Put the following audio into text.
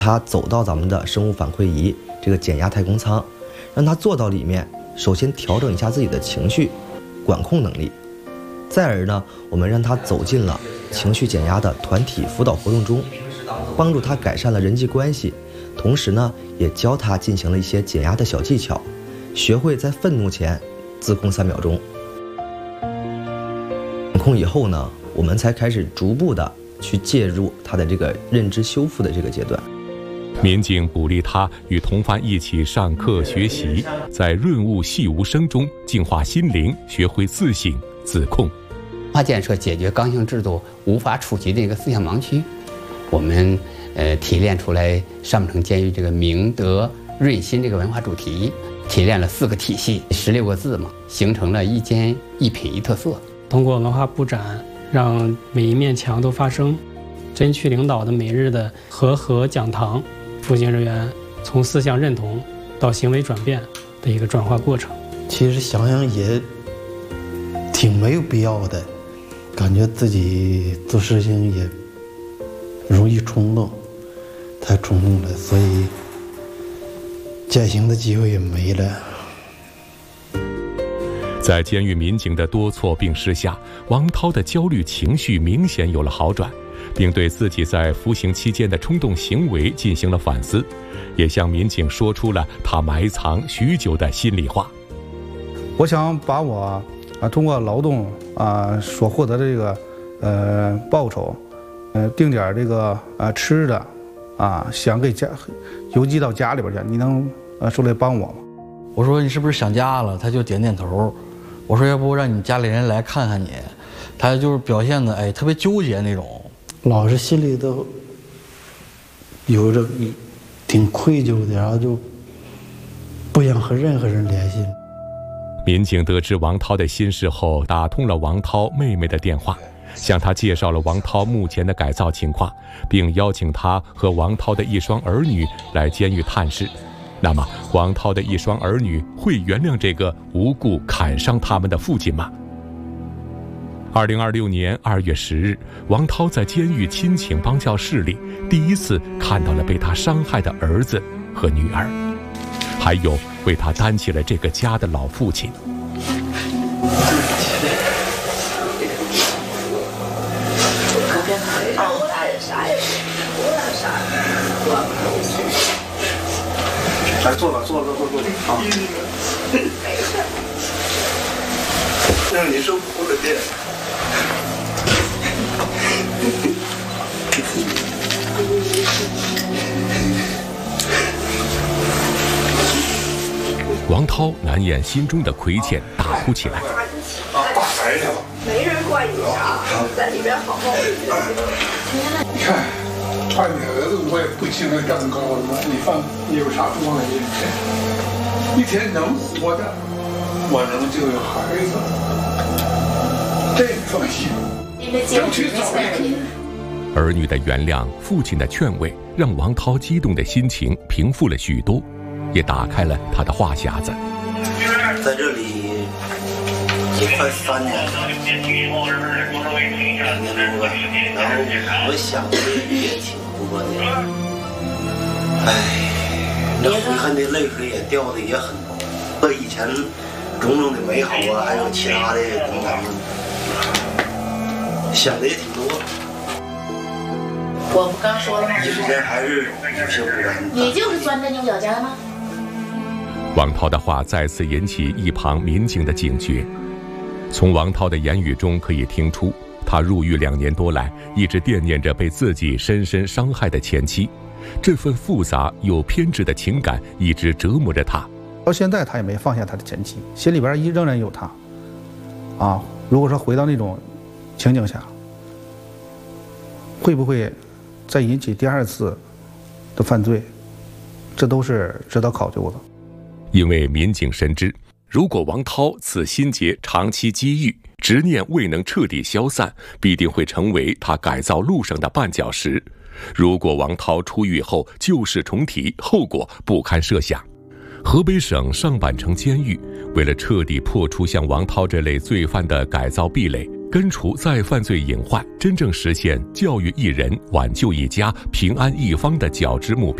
他走到咱们的生物反馈仪这个减压太空舱，让他坐到里面，首先调整一下自己的情绪管控能力，再而呢，我们让他走进了情绪减压的团体辅导活动中，帮助他改善了人际关系，同时呢，也教他进行了一些减压的小技巧，学会在愤怒前自控3秒钟。管控以后呢，我们才开始逐步的去介入他的这个认知修复的这个阶段。 民警鼓励他与同伴一起上课学习，在润物细无声中净化心灵，学会自省自控。 文化建设解决刚性制度无法触及的一个思想盲区，我们提炼出来上城监狱这个明德润心这个文化主题，提炼了4个体系，16个字嘛，形成了一间一品一特色。 通过文化布展，让每一面墙都发声。真区领导的每日的和讲堂，服刑人员从思想认同到行为转变的一个转化过程。 其实想想也挺没有必要的，感觉自己做事情也容易冲动，太冲动了，所以减刑的机会也没了。 在监狱民警的多措并施下，王涛的焦虑情绪明显有了好转，并对自己在服刑期间的冲动行为进行了反思，也向民警说出了他埋藏许久的心里话。 我想把我通过劳动所获得的这个报酬，定点这个吃的想给家邮寄到家里边去，你能说来帮我吗？ 我说你是不是想家了？他就点点头。我说要不让你家里人来看看你，他就是表现的特别纠结那种， 老是心里都有着挺愧疚的，然后就不想和任何人联系。 民警得知王涛的心事后，打通了王涛妹妹的电话，向他介绍了王涛目前的改造情况，并邀请他和王涛的一双儿女来监狱探视。那么王涛的一双儿女会原谅这个无故砍伤他们的父亲吗？2026年2月10日，王涛在监狱亲情帮教室里第一次看到了被他伤害的儿子和女儿，还有为他担起了这个家的老父亲。 来，坐吧，坐。好。让你受苦了，爹。 王涛难掩心中的亏欠，大哭起来。 没人怪你啊，在里面好好。 你看。把你儿子我也不轻得这么高了嘛，你有啥不放心？一天能活的，我能就有孩子，这你放心。争取早日。 儿女的原谅，父亲的劝慰，让王涛激动的心情平复了许多，也打开了他的话匣子。 在这里也快3年了，2年多了，然后我想的也挺多的，那悔恨的泪水也掉的也很多，和以前种种的美好还有其他的等等，想的也挺多。 我不刚说了吗？ 一时间还是有些不安。 你就是钻着牛角尖吗？ 王涛的话再次引起一旁民警的警觉。从王涛的言语中可以听出，他入狱2年多来，一直惦念着被自己深深伤害的前妻，这份复杂又偏执的情感一直折磨着他。 到现在他也没放下他的前妻，心里边仍然有他。如果说回到那种情景下，会不会再引起第2次的犯罪？这都是值得考究的。 因为民警深知，如果王涛此心结长期积郁，执念未能彻底消散，必定会成为他改造路上的绊脚石。如果王涛出狱后旧事重提，后果不堪设想。河北省上板城监狱为了彻底破除像王涛这类罪犯的改造壁垒， 根除再犯罪隐患，真正实现教育一人、挽救一家、平安一方的较之目标。